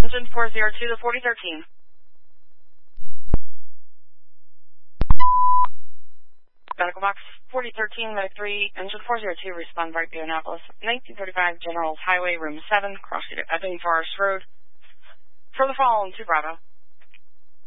Engine 402 to 4013. Medical box 4013, Med 3, Engine 402, respond right to Annapolis. 1935 Generals Highway, room 7, cross street at Epping Forest Road. For the following to Bravo.